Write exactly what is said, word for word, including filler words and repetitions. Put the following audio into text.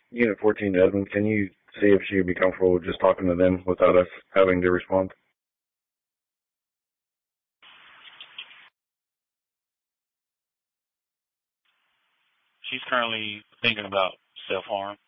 Unit fourteen, Edmund, can you see if she'd be comfortable with just talking to them without us having to respond? She's currently thinking about self-harm.